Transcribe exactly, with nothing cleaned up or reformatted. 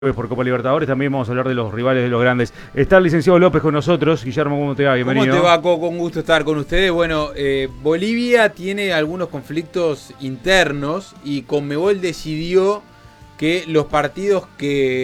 Por Copa Libertadores también vamos a hablar de los rivales de los grandes. Está el licenciado López con nosotros. Guillermo, ¿cómo te va? Bienvenido. ¿Cómo te va, Coco? Un gusto estar con ustedes. Bueno, eh, Bolivia tiene algunos conflictos internos y Conmebol decidió que los partidos que